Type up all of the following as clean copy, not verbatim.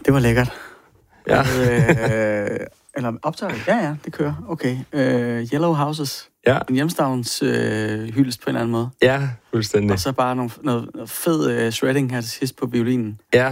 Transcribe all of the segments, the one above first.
Det var lækkert. Ja. Eller optager det? Ja, det kører. Okay. Yellow Houses. Ja. En hjemstavns hyldest på en eller anden måde. Ja, fuldstændig. Og så bare noget fed shredding her til sidst på violinen. Ja.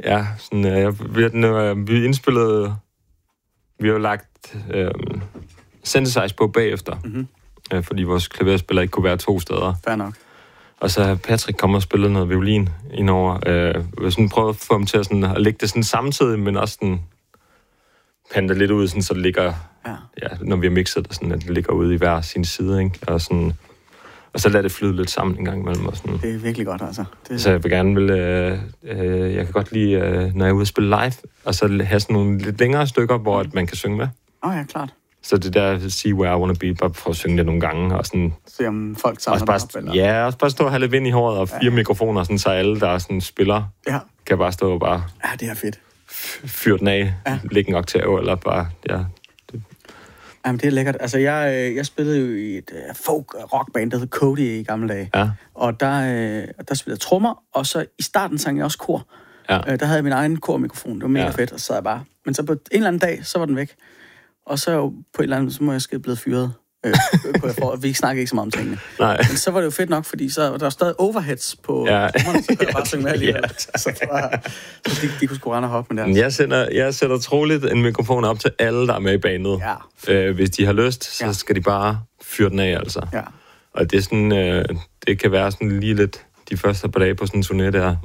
Sådan, vi indspillede... Vi har lagt synthesize på bagefter. Fordi vores klaverspiller ikke kunne være 2 steder. Fair nok. Og så har Patrick kommet og spillet noget violin indover. Vi sådan prøvet at få ham til at lægge det sådan samtidig, men også sådan pande lidt ud, sådan, så det ligger, når vi har mixet det, sådan, at det ligger ude i hver sin side, ikke? Og så lader det flyde lidt sammen en gang imellem. Og sådan. Det er virkelig godt, altså. Så jeg vil gerne jeg kan godt lide, når jeg er ude at spille live, og så have sådan nogle lidt længere stykker, hvor at man kan synge med. Ja, klart. Så det der See Where I Wanna Be, bare for at synge det nogle gange, og sådan... Se om folk samler bare, op, eller... Ja, også bare stå og have lidt vind i håret, og 4 mikrofoner, sådan, så alle, der sådan spiller, kan bare stå og bare... Ja, det er fedt. Fyr den af, lægge en oktav, eller bare... Ja. Jamen, det er lækkert. Altså, jeg spillede jo i et folk-rockband, der hed Cody i gamle dage. Ja. Og der spillede jeg trommer, og så i starten sang jeg også kor. Ja. Der havde jeg min egen kormikrofon. Det var mega fedt, og så sad jeg bare... Men så på en eller anden dag, så var den væk. Og så på en eller anden, så må jeg måske blevet fyret. Vi snakkede ikke så meget om tingene. Nej. Men så var det jo fedt nok, fordi så der var stadig overheads på trommerne, så jeg bare synge med alligevel. Så det var, så de kunne sgu rende og hoppe med det. Jeg sætter troligt en mikrofon op til alle, der er med i bandet. Ja. Hvis de har lyst, så skal de bare fyre den af, altså. Ja. Og det er sådan, det kan være sådan lige lidt de første par dage på sådan en turné der,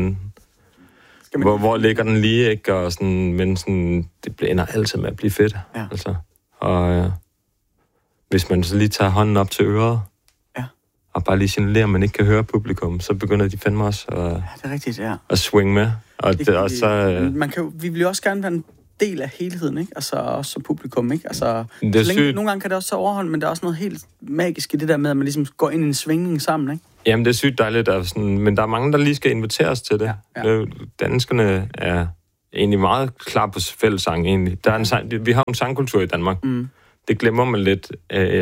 hvor ligger den lige, ikke? Og sådan, men sådan, det ender altid med at blive fedt. Ja. Altså. Og hvis man så lige tager hånden op til øret, og bare lige signalerer, at man ikke kan høre publikum, så begynder de fandme også det er rigtigt, at swing med. Og vi vil jo også gerne være en del af helheden, ikke? Altså også som publikum, ikke? Altså, nogle gange kan det også tage overhånd, men der er også noget helt magisk i det der med, at man ligesom går ind i en svingning sammen, ikke? Jamen, det er sygt dejligt, men der er mange, der lige skal inviteres til det. Ja. Danskerne er egentlig meget klar på fællessang, egentlig. Der er vi har en sangkultur i Danmark. Det glemmer man lidt.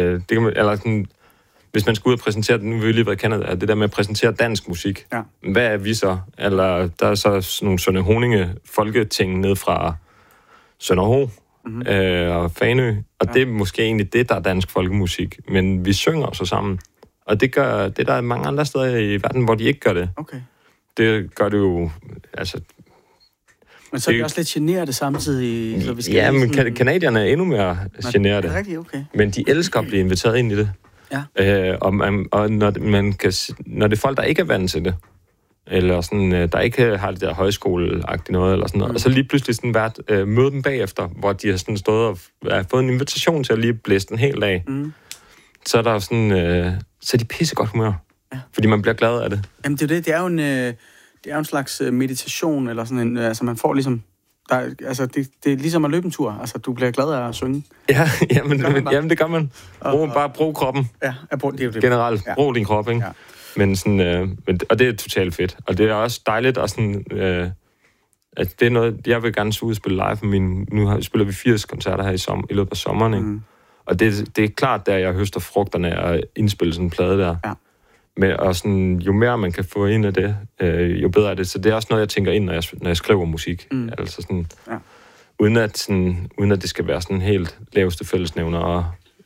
Hvis man skal ud og præsentere, nu vil vi lige være kendt af det der med at præsentere dansk musik. Ja. Hvad er vi så? Eller der er så sådan nogle Sønder Honinge folketing ned fra Sønderho og Fanø. Og det er måske egentlig det, der er dansk folkemusik. Men vi synger så sammen. Og det der er mange andre steder i verden, hvor de ikke gør det. Okay. Det gør det jo... Altså, men så er det også lidt generede samtidig. Så vi skal men kanadierne er endnu mere generede. Det er rigtigt, okay. Men de elsker at blive inviteret ind i det. Ja. Og når det er folk, der ikke er vant til det, eller sådan, der ikke har det der højskoleagtigt noget, eller sådan noget, og så lige pludselig sådan møde dem bagefter, hvor de har sådan stået og fået en invitation til at lige blæse den helt af, så er der sådan, så er de pissegodt humør, fordi man bliver glad af det. Jamen det er det, det er jo en slags meditation, eller sådan en, altså man får ligesom, det er ligesom at løbe en tur. Altså, du bliver glad af at synge. Ja, jamen det gør man. Bare brug kroppen. Ja, det er jo det. Generelt, brug din krop, ikke? Ja. Men sådan, og det er totalt fedt. Og det er også dejligt, og sådan, at det er noget, jeg vil gerne ud og spille live. Nu spiller vi 80 koncerter her i løbet af sommeren, ikke? Og det er klart, der jeg høster frugterne af at indspille sådan en plade der. Ja. Men, og sådan, jo mere man kan få ind af det, jo bedre er det. Så det er også noget, jeg tænker ind, når jeg skriver musik. Altså sådan, uden at det skal være sådan helt laveste fællesnævner. Og,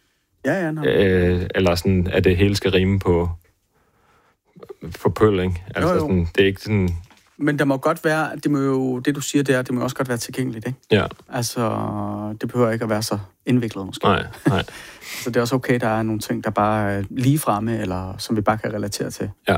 eller sådan, at det hele skal rime på pøl, ikke? Altså, sådan, det er ikke sådan... Men der må godt være, det du siger der, det må også godt være tilgængeligt, ikke? Ja. Altså, det behøver ikke at være så indviklet, måske. Nej. Så det er også okay, der er nogle ting, der bare er lige fremme, eller som vi bare kan relatere til. Ja.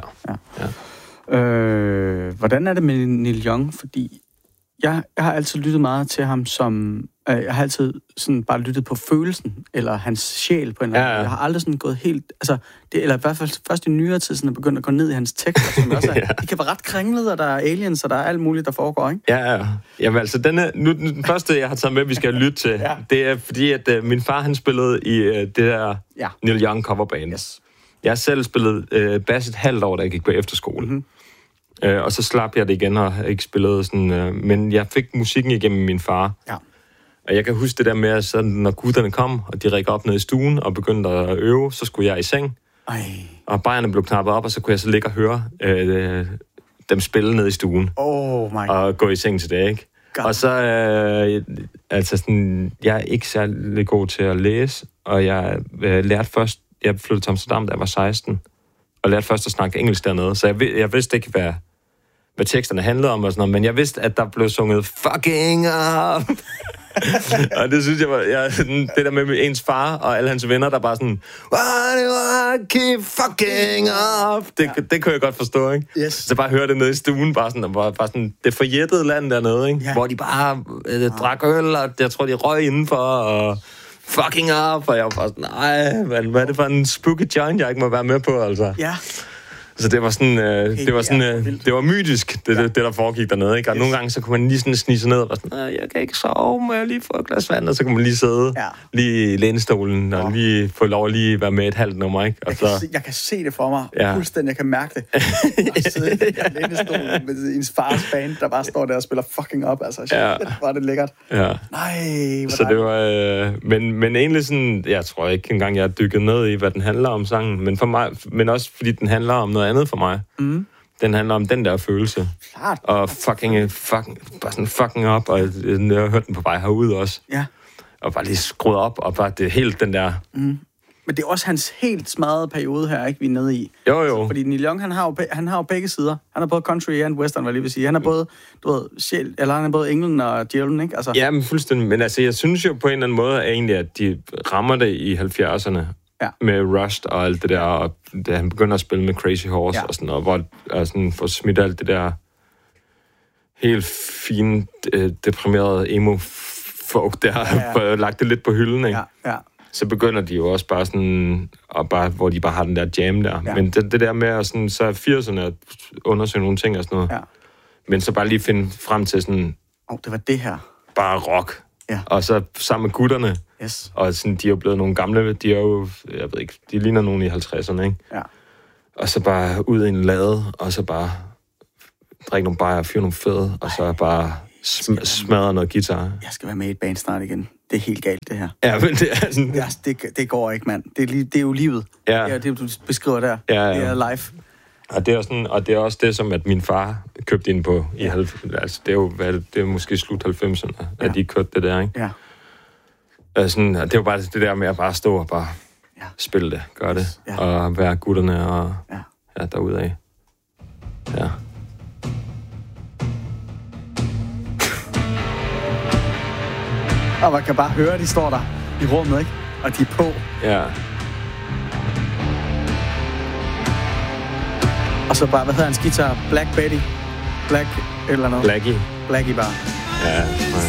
Hvordan er det med Neil Young? Fordi jeg har altid lyttet meget til ham som... jeg har altid sådan bare lyttet på følelsen, eller hans sjæl på en eller anden måde. Jeg har aldrig sådan gået helt... Altså, eller i hvert fald først i nyere tid, sådan er begyndt at gå ned i hans tekster, som også er... De kan være ret kringlede, og der er aliens, og der er alt muligt, der foregår, ikke? Ja. Jamen altså, den første, jeg har taget med, vi skal lytte til, det er fordi, at min far, han spillede i det der Neil Young coverband. Yes. Jeg har selv spillet bass et halvt år, da jeg gik på efterskole. Og så slap jeg det igen, og ikke spillet sådan... men jeg fik musikken igennem min far. Ja. Og jeg kan huske det der med, at sådan, når gutterne kom, og de rækker op ned i stuen og begyndte at øve, så skulle jeg i seng. Og bajerne blev knappet op, og så kunne jeg så ligge og høre dem spille ned i stuen. Oh my God. Og gå i seng til det, ikke? Og så, altså sådan, jeg er ikke særlig god til at læse, og jeg lærte først, jeg flyttede til Amsterdam, da jeg var 16, og lærte først at snakke engelsk dernede, så jeg vidste ikke, hvad teksterne handlede om og sådan noget, men jeg vidste, at der blev sunget fucking up. Og det synes jeg var, det der med ens far og alle hans venner, der bare sådan, keep fucking up. Det kunne jeg godt forstå, ikke? Yes. Så bare høre det nede i stuen, bare sådan det forjættede land dernede, ikke? Hvor de bare drak øl, og jeg tror, de røg indenfor, og fucking up, og jeg var bare sådan, nej, hvad er det for en spooky joint, jeg ikke må være med på, altså? Ja. Så det var sådan, det var mytisk, det der foregik dernede, ikke? Og nogle gange, så kunne man lige sådan snige sig ned og var sådan, jeg kan ikke sove, må jeg lige få et glas vand? Og så kunne man lige sidde lige i lænestolen og lige få lov at lige være med et halvt nummer, ikke? Og jeg kan se det for mig, fuldstændig, jeg kan mærke det. At sidde i lænestolen med ens fars band, der bare står der og spiller fucking op, altså. Shit, var det lækkert. Ja. Nej, så det var, men egentlig sådan, jeg tror ikke engang, jeg har dykket ned i, hvad den handler om, sangen, men for mig, men også fordi den handler om noget andet for mig. Mm. Den handler om den der følelse. Klart. Og bare sådan fucking op, og jeg har hørt den på vej herud også. Ja. Og bare lige skruet op, og bare det helt den der... Mm. Men det er også hans helt smadrede periode her, ikke, vi er nede i. Jo. Altså, fordi Neil Young, han har jo begge sider. Han er både country og western, hvad jeg lige vil sige. Han er både, han er både englen og djævlen, ikke? Altså. Ja, men fuldstændig. Men altså, jeg synes jo på en eller anden måde egentlig, at de rammer det i 70'erne. Ja. Med Rust og alt det der, og da han begynder at spille med Crazy Horse og sådan noget, hvor jeg sådan får smidt alt det der helt fine, deprimerede emo-folk der, for lagt det lidt på hylden, ikke? Ja. Så begynder de jo også bare sådan, hvor de bare har den der jam der. Ja. Men det der med at sådan, så er 80'erne at undersøge nogle ting og sådan noget. Ja. Men så bare lige finde frem til sådan... det var det her. Bare rock. Ja. Og så sammen med gutterne. Yes. Og sådan, de er jo blevet nogle gamle, de er jo, jeg ved ikke, de ligner nogen i 50'erne, ikke? Ja. Og så bare ud i en lade, og så bare drikke nogle bajer, fyre nogle fede, og så bare smadre noget guitar. Jeg skal være med i et band snart igen. Det er helt galt, det her. Ja, men det er sådan... Det går ikke, mand. Det er jo livet. Ja. Det du beskriver der. Ja. Det er life. Og det er også det, som at min far købte ind på i 90'erne. Altså, det er måske slut 90'erne, at de kørte det der, ikke? Ja. Sådan, det var bare det der med at bare stå og bare spille det, gøre det, og være gutterne og derudad. Ja. Og man kan bare høre, at de står der i rummet, ikke? Og de er på. Ja. Og så bare, hvad hedder hans guitar? Black Betty? Black eller noget? Blackie bare. Ja, nej.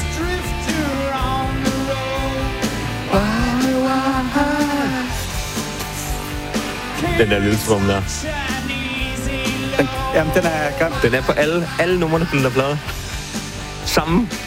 Den der lille trum der. Jamen, den er godt. Den er på alle numrene på den der plade. Sammen.